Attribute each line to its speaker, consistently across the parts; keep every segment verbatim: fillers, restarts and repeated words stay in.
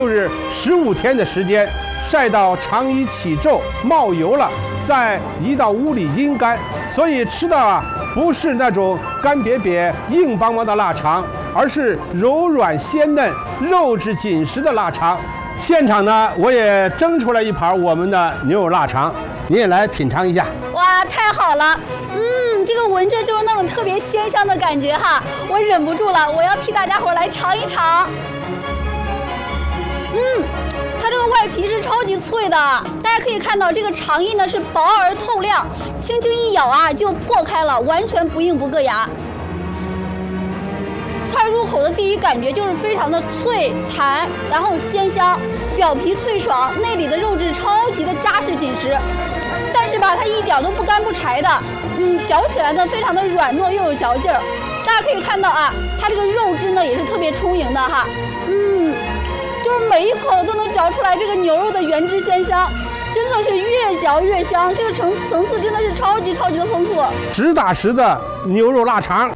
Speaker 1: 就是十五天的时间，晒到肠衣起皱冒油了，再移到屋里阴干。所以吃的啊不是那种干瘪瘪硬邦邦的腊肠，而是柔软鲜嫩、肉质紧实的腊肠。现场呢，我也蒸出来一盘我们的牛肉腊肠，你也来品尝一下。
Speaker 2: 哇，太好了！嗯，这个闻着就是那种特别鲜香的感觉哈，我忍不住了，我要替大家伙来尝一尝。嗯，它这个外皮是超级脆的，大家可以看到这个肠衣呢是薄而透亮，轻轻一咬啊就破开了，完全不硬不硌牙。它入口的第一感觉就是非常的脆弹，然后鲜香，表皮脆爽，内里的肉质超级的扎实紧实。但是吧，它一点都不干不柴的，嗯，嚼起来呢非常的软糯又有嚼劲儿。大家可以看到啊，它这个肉质呢也是特别充盈的哈，嗯。就是每一口都能嚼出来这个牛肉的原汁鲜香，真的是越嚼越香，这个层层次真的是超级超级的丰富，
Speaker 1: 实打实的牛肉腊肠。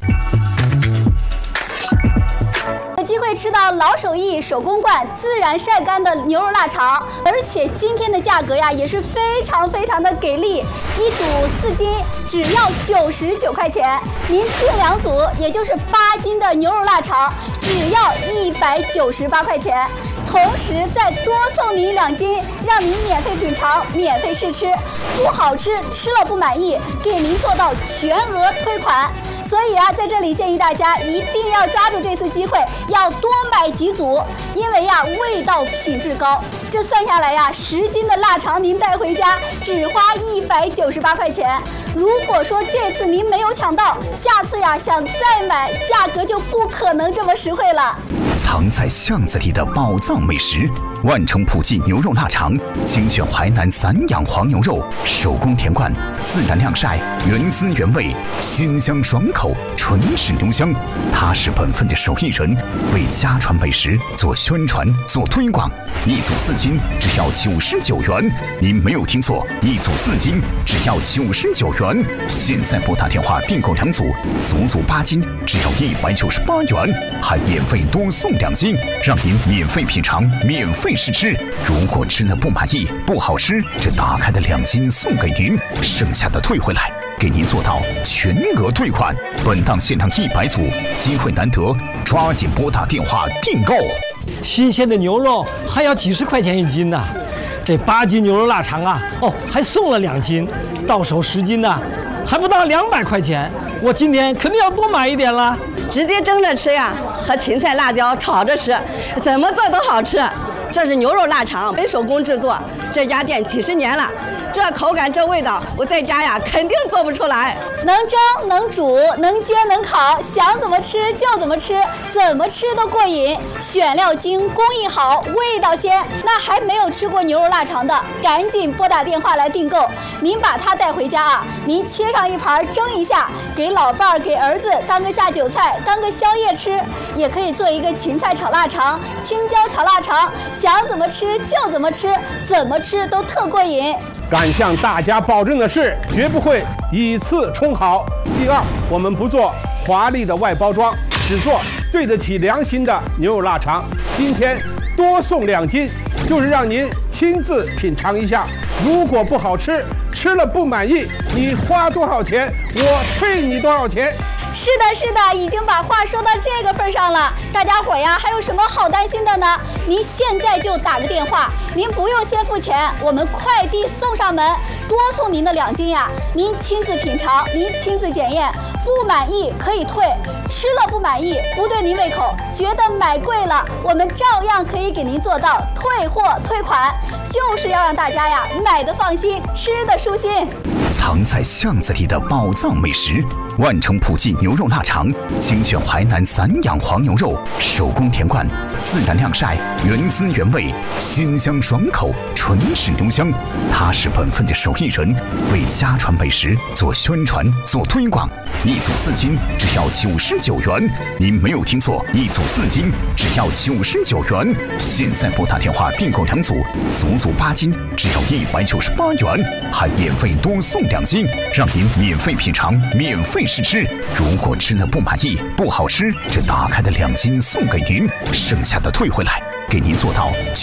Speaker 2: 有机会吃到老手艺手工灌自然晒干的牛肉腊肠，而且今天的价格呀也是非常非常的给力，一组四斤只要九十九块钱，您订两组也就是八斤的牛肉腊肠只要一百九十八块钱，同时再多送您两斤，让您免费品尝、免费试吃，不好吃吃了不满意，给您做到全额退款。所以啊，在这里建议大家一定要抓住这次机会，要多买几组，因为呀，味道品质高。这算下来呀，十斤的腊肠您带回家只花一百九十八块钱。如果说这次您没有抢到，下次呀想再买，价格就不可能这么实惠了。
Speaker 3: 藏在巷子里的宝藏美食，万城普记牛肉腊肠，精选淮南散养黄牛肉，手工田灌，自然晾晒，原汁原味，鲜香爽口，纯是牛香。他是本分的手艺人，为家传美食做宣传、做推广。一组四斤只要九十九元，您没有听错，一组四斤只要九十九元。现在拨打电话订购两组，足足八斤只要一百九十八元，还免费多送两斤，让您免费品尝、免费试吃。如果吃了不满意、不好吃，这打开的两斤送给您，剩下的退回来，给您做到全额退款。本档限量一百组，机会难得，抓紧拨打电话订购。
Speaker 4: 新鲜的牛肉还要几十块钱一斤呢，这八斤牛肉腊肠啊，哦，还送了两斤，到手十斤呢，还不到两百块钱。我今天肯定要多买一点了。
Speaker 5: 直接蒸着吃呀，和芹菜、辣椒炒着吃，怎么做都好吃。这是牛肉腊肠，本手工制作，这家店几十年了。这口感这味道，我在家呀肯定做不出来。
Speaker 2: 能蒸能煮能煎能烤，想怎么吃就怎么吃，怎么吃都过瘾。选料精，工艺好，味道鲜。那还没有吃过牛肉腊肠的，赶紧拨打电话来订购。您把它带回家啊，您切上一盘蒸一下，给老伴儿、给儿子当个下酒菜，当个宵夜吃。也可以做一个芹菜炒腊肠、青椒炒腊肠，想怎么吃就怎么吃，怎么吃都特过瘾。
Speaker 1: 敢向大家保证的是，绝不会以次充好。第二，我们不做华丽的外包装，只做对得起良心的牛肉腊肠。今天多送两斤，就是让您亲自品尝一下。如果不好吃，吃了不满意，你花多少钱，我退你多少钱。
Speaker 2: 是的，是的，已经把话说到这个份上了。大家伙呀，还有什么好担心的呢？您现在就打个电话，您不用先付钱，我们快递送上门，多送您的两斤呀。您亲自品尝，您亲自检验，不满意可以退，吃了不满意，不对您胃口，觉得买贵了，我们照样可以给您做到退货退款，就是要让大家呀买的放心，吃的舒心。
Speaker 3: 藏在巷子里的宝藏美食，万城普记牛肉腊肠，精选淮南散养黄牛肉，手工田灌，自然晾晒，原汁原味，鲜香爽口，纯是牛香。他是本分的手艺人，为家传美食做宣传、做推广。一组四斤只要九十九元，您没有听错，一组四斤只要九十九元。现在拨打电话订购两组，足足八斤只要一百九十八元，还免费多送两斤，让您免费品尝、免费试吃。如果吃了不满意、不好吃，这打开的两斤送给您，剩下的退回来，给您做到